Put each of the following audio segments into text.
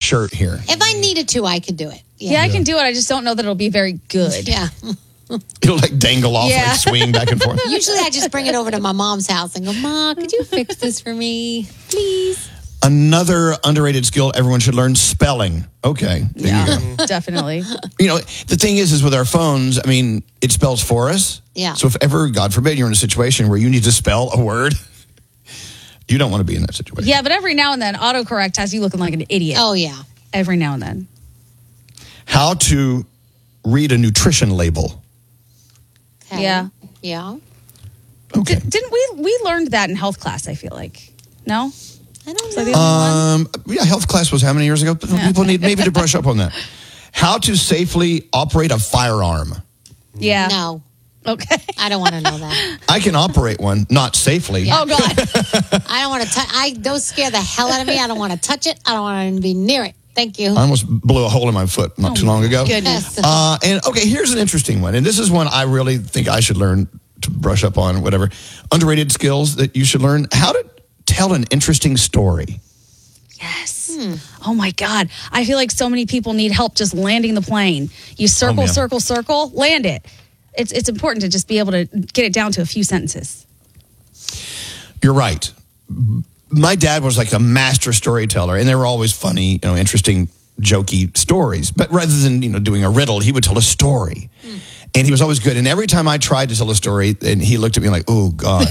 shirt here. If I needed to, I could do it. Yeah, I can do it. I just don't know that it'll be very good. Yeah. It'll like dangle off, like swing back and forth. Usually I just bring it over to my mom's house and go, Ma, could you fix this for me, please? Another underrated skill everyone should learn, spelling. Okay. There you go. Definitely. You know, the thing is with our phones, I mean, it spells for us. Yeah. So if ever, God forbid, you're in a situation where you need to spell a word, you don't want to be in that situation. Yeah, but every now and then, autocorrect has you looking like an idiot. Oh, yeah. Every now and then. How to read a nutrition label. Okay. Yeah. Okay. Didn't we learned that in health class, I feel like? No? I don't So know. the only one? Yeah, health class was how many years ago? People need maybe to brush up on that. How to safely operate a firearm. Yeah. No. Okay. I don't want to know that. I can operate one, not safely. Oh, God. I don't want to touch. Those scare the hell out of me. I don't want to touch it. I don't want to be near it. Thank you. I almost blew a hole in my foot not too long ago. Goodness. And okay, here's an interesting one. And this is one I really think I should learn to brush up on, whatever. Underrated skills that you should learn. How to tell an interesting story. Yes. Oh, my God. I feel like so many people need help just landing the plane. You circle, circle, land it. It's important to just be able to get it down to a few sentences. You're right. My dad was like a master storyteller, and they were always funny, interesting, jokey stories. But rather than, doing a riddle, he would tell a story. And he was always good. And every time I tried to tell a story, and he looked at me like, oh, God.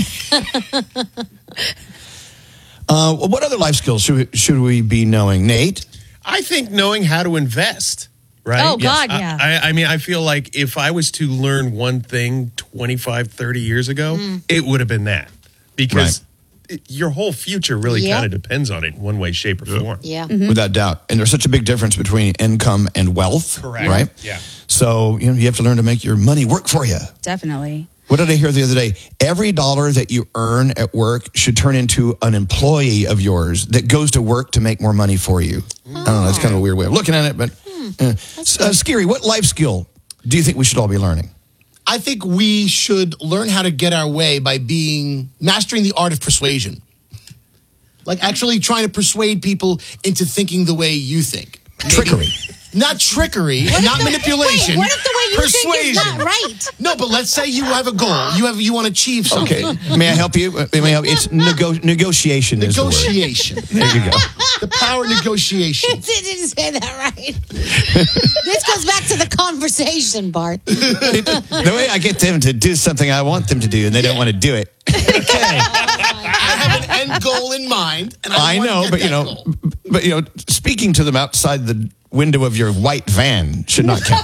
What other life skills should we be knowing? Nate? I think knowing how to invest. Right? Oh, God, yeah. I mean, I feel like if I was to learn one thing 25, 30 years ago, it would have been that. Because your whole future really kind of depends on it in one way, shape, or form. Yeah. Without doubt. And there's such a big difference between income and wealth. Correct. Right? Yeah. So, you have to learn to make your money work for you. Definitely. What did I hear the other day? Every dollar that you earn at work should turn into an employee of yours that goes to work to make more money for you. I don't know. That's kind of a weird way of looking at it, but Scary, what life skill do you think we should all be learning? I think we should learn how to get our way by mastering the art of persuasion. Like actually trying to persuade people into thinking the way you think. Trickery. Not trickery, not manipulation. Wait, what if the way you persuasion. think is not right? No, but let's say you have a goal. You want to achieve something. Okay. May I help you? It's negotiation. Negotiation. Is the word. There you go. The power of negotiation. It didn't say that right. This goes back to the conversation, Bart. The way I get them to do something I want them to do, and they don't want to do it. Okay. I have an end goal in mind, and I know, want to get that goal. but speaking to them outside the window of your white van should not count.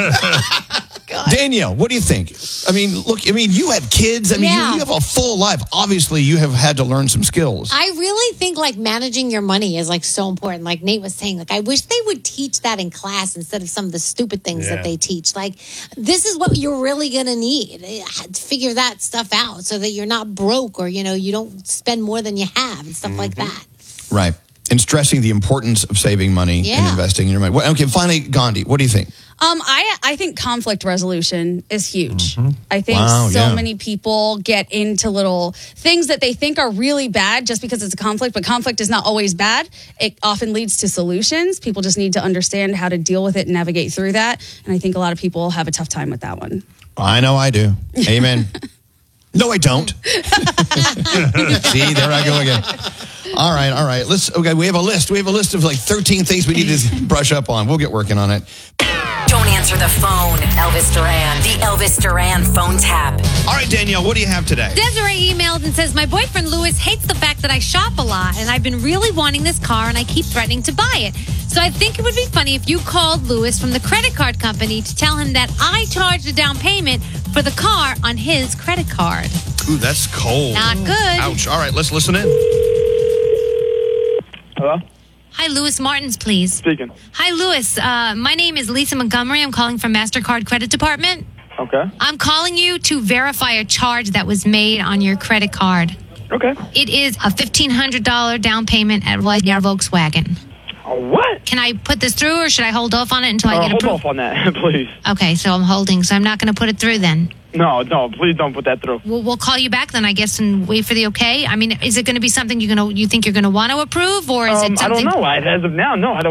Danielle, what do you think? I mean, you have kids. You have a full life. Obviously, you have had to learn some skills. I really think managing your money is so important. Like Nate was saying, I wish they would teach that in class instead of some of the stupid things that they teach. This is what you're really going to need to figure that stuff out so that you're not broke or, you don't spend more than you have and stuff like that. Right. And stressing the importance of saving money and investing in your money. Okay, finally, Gandhi, what do you think? I think conflict resolution is huge. I think many people get into little things that they think are really bad just because it's a conflict, but conflict is not always bad. It often leads to solutions. People just need to understand how to deal with it and navigate through that. And I think a lot of people have a tough time with that one. I know I do. Amen. No, I don't. See, there I go again. All right. We have a list. We have a list of 13 things we need to brush up on. We'll get working on it. Don't answer the phone. Elvis Duran. The Elvis Duran phone tap. All right, Danielle, what do you have today? Desiree emailed and says, my boyfriend Lewis hates the fact that I shop a lot, and I've been really wanting this car, and I keep threatening to buy it. So I think it would be funny if you called Lewis from the credit card company to tell him that I charged a down payment for the car on his credit card. Ooh, that's cold. Not good. Ouch. All right, let's listen in. Hello? Hi, Lewis Martins, please. Speaking. Hi, Lewis. My name is Lisa Montgomery. I'm calling from MasterCard Credit Department. Okay. I'm calling you to verify a charge that was made on your credit card. Okay. It is a $1,500 down payment at Volkswagen. What? Can I put this through, or should I hold off on it until I get approved? Hold off on that, please. Okay, so I'm holding, so I'm not going to put it through then. No, please don't put that through. We'll call you back then, I guess, and wait for the okay. I mean, is it going to be something you think you're going to want to approve, or is it something? I don't know. As of now, no, I don't.